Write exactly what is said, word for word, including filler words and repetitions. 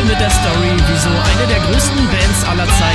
mit der Story, wieso eine der größten Bands aller Zeiten